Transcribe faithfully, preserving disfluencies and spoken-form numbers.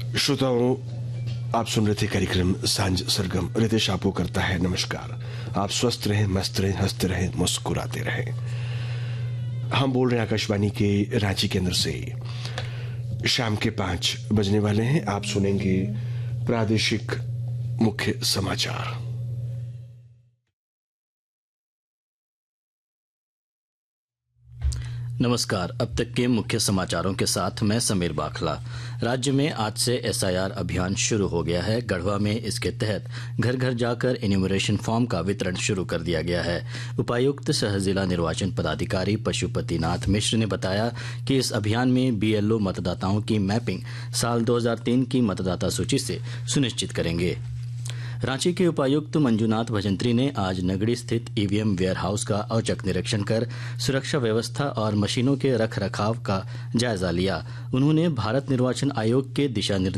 श्रोताओं, आप सुन रहे थे कार्यक्रम सांझ सरगम। रितेश आपको करता है नमस्कार। आप स्वस्थ रहें, मस्त रहें, हंसते रहें, मुस्कुराते रहें। हम बोल रहे हैं आकाशवाणी के रांची केंद्र से। शाम के पांच बजने वाले हैं। आप सुनेंगे प्रादेशिक मुख्य समाचार। नमस्कार। अब तक के मुख्य समाचारों के साथ मैं समीर बाखला। राज्य में आज से एस आई आर अभियान शुरू हो गया है। गढ़वा में इसके तहत घर घर जाकर इन्यूमरेशन फॉर्म का वितरण शुरू कर दिया गया है। उपायुक्त सह जिला निर्वाचन पदाधिकारी पशुपतिनाथ मिश्र ने बताया कि इस अभियान में बी एल ओ मतदाताओं की मैपिंग साल दो हज़ार तीन की मतदाता सूची से सुनिश्चित करेंगे। रांची के उपायुक्त मंजूनाथ भजंत्री ने आज नगड़ी स्थित E V M ware house का औचक निरीक्षण कर सुरक्षा व्यवस्था और मशीनों के रख रखाव का जायजा लिया। उन्होंने भारत निर्वाचन आयोग के दिशा निर्देश